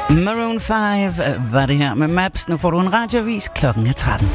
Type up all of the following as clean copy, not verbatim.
Maroon 5 var det her med Maps. Nu får du en radioavis. Klokken er 13.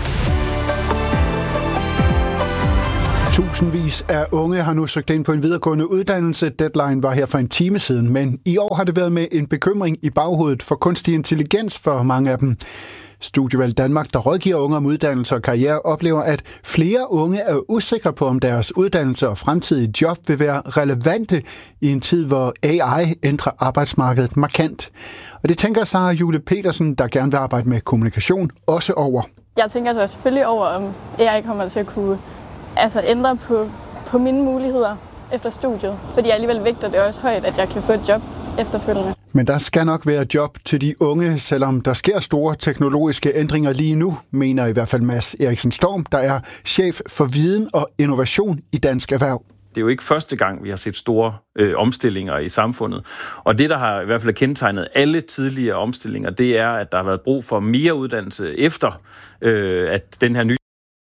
Tusindvis af unge har nu søgt ind på en videregående uddannelse. Deadline var her for en time siden, men i år har det været med en bekymring i baghovedet for kunstig intelligens for mange af dem. Studievalg Danmark, der rådgiver unge om uddannelse og karriere, oplever, at flere unge er usikre på, om deres uddannelse og fremtidige job vil være relevante i en tid, hvor AI ændrer arbejdsmarkedet markant. Og det tænker Sara Jule Petersen, der gerne vil arbejde med kommunikation, også over. Jeg tænker så selvfølgelig over, om AI kommer til at kunne ændre på mine muligheder efter studiet. Fordi jeg alligevel vægter det også højt, at jeg kan få et job efterfølgende. Men der skal nok være job til de unge, selvom der sker store teknologiske ændringer lige nu, mener i hvert fald Mads Eriksen Storm, der er chef for viden og innovation i Dansk Erhverv. Det er jo ikke første gang, vi har set store omstillinger i samfundet. Og det, der har i hvert fald kendetegnet alle tidligere omstillinger, det er, at der har været brug for mere uddannelse efter, at den her nye...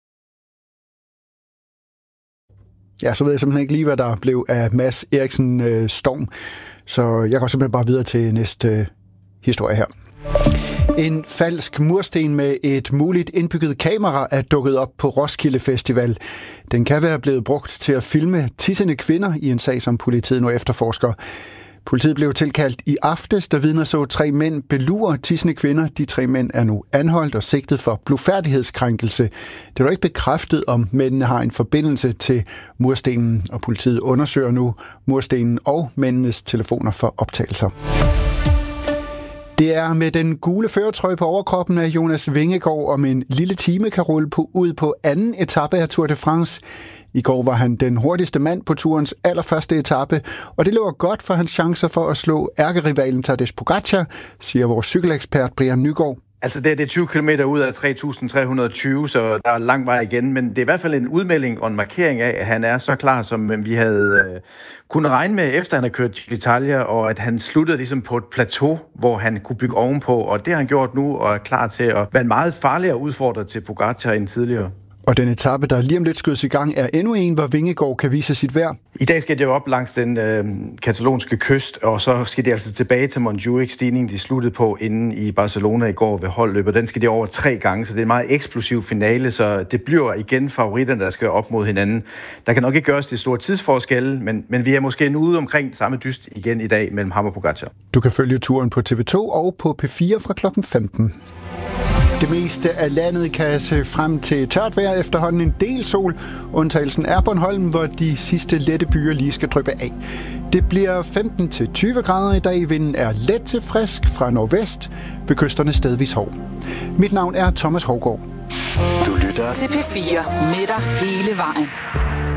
Ja, så ved jeg simpelthen ikke lige, hvad der blev af Mads Eriksen Storm. Så jeg går simpelthen bare videre til næste historie her. En falsk mursten med et muligt indbygget kamera er dukket op på Roskilde Festival. Den kan være blevet brugt til at filme tissende kvinder i en sag, som politiet nu efterforsker. Politiet blev tilkaldt i aftes, da vidner så 3 mænd belure tissende kvinder. De 3 mænd er nu anholdt og sigtet for blufærdighedskrænkelse. Det er dog ikke bekræftet, om mændene har en forbindelse til murstenen, og politiet undersøger nu murstenen og mændenes telefoner for optagelser. Det er med den gule førertrøje på overkroppen af Jonas Vingegaard om en lille time kan rulle ud på anden etape af Tour de France. I går var han den hurtigste mand på turens allerførste etape, og det lover godt for hans chancer for at slå ærkerivalen Tadej Pogačar, siger vores cykelekspert Brian Nygaard. Altså det er 20 km ud af 3.320, så der er lang vej igen, men det er i hvert fald en udmelding og en markering af, at han er så klar, som vi havde kunnet regne med, efter han har kørt Italia, og at han sluttede ligesom på et plateau, hvor han kunne bygge ovenpå, og det har han gjort nu, og er klar til at være meget farligere udfordret til Pogačar end tidligere. Og den etape, der lige om lidt skydes i gang, er endnu en, hvor Vingegaard kan vise sit værd. I dag skal det jo op langs den katalonske kyst, og så skal de altså tilbage til Montjuic, stigningen de sluttede på inde i Barcelona i går ved holdløbet. Den skal de over 3 gange, så det er en meget eksplosiv finale, så det bliver igen favoritterne, der skal op mod hinanden. Der kan nok ikke gøres det store tidsforskelle, men vi er måske nu ude omkring samme dyst igen i dag mellem ham og Pogačar. Du kan følge turen på TV2 og på P4 fra klokken 15. Det meste af landet kan se frem til tørt vejr, efterhånden en del sol. Undtagelsen er Bornholm, hvor de sidste lette byer lige skal dryppe af. Det bliver 15-20 grader i dag. Vinden er let til frisk fra nordvest, ved kysterne stedvis hård. Mit navn er Thomas Hovgaard. Du lytter til P4 med dig hele vejen.